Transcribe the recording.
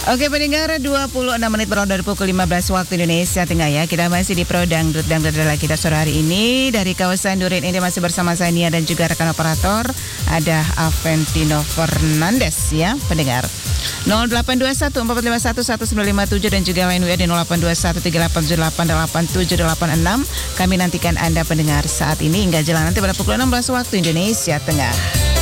Oke pendengar, 26 menit berlalu dari pukul 15 waktu Indonesia Tengah ya. Kita masih di Pro Dangdut adalah kita sore hari ini. Dari kawasan Duren ini masih bersama saya Nia dan juga rekan operator. Ada Aventino Fernandes ya pendengar. 0821 451 1957 dan juga line WA di 0821 3878 8786. Kami nantikan Anda pendengar saat ini hingga jelang nanti pada pukul 16 waktu Indonesia Tengah.